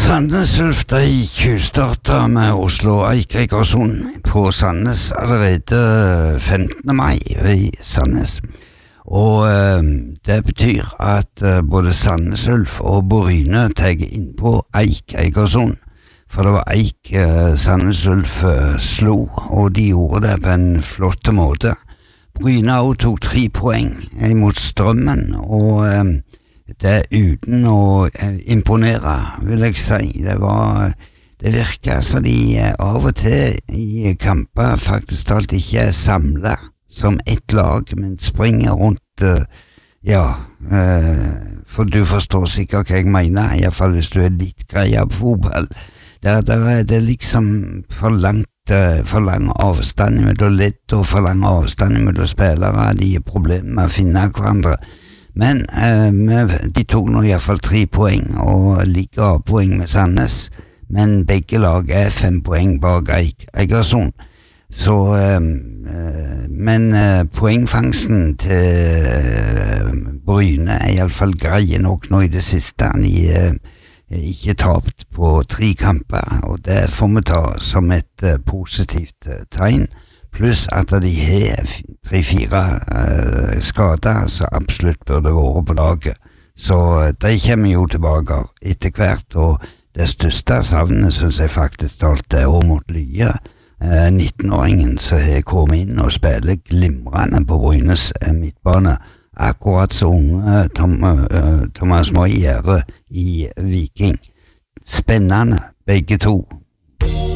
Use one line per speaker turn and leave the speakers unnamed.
Sandnes Ulf de tjuvstarta med Oslo Eikersund på Sandnes allerede 15. mai i Sandnes. Og det betyr at både Sandnes Ulf og Bryne tar inn på Eikersund. For det var Eik Sandnes Ulf slo, og de gjorde det på en flott måte. Bryne også tok 3 poeng mot Strømmen, og det uten å imponere, vil jeg si. Det virker så de av og til i kamper faktisk alt ikke er samlet som ett lag, men springer rundt, for du forstår sikkert hva jeg mener, i hvert fall hvis du er litt greia på fotball. Der er det liksom for lang avstand mellom ledd og for lang avstand mellom spillere. De har problemer med å finne hverandre. Men de tok nå i hvert fall 3 poeng og ligger av poeng med Sandnes, men begge lag er 5 poeng bak Eikersund. Så, men poengfangsten til Bryne er i alle fall greie nok nå i det siste. De ikke tapt på 3 kamper, og det får vi ta som et positivt tegn. Pluss at de har 3-4 skader, så absolutt burde vært på laget. Så de kommer jo tilbake etter hvert, og det største savnet synes jeg faktisk alt er Åmot Lye, 19-åringen som har kommet inn og spiller glimrende på Brynes midtbane, akkurat så unge Thomas Moi gjør i Viking. Spennende, begge to.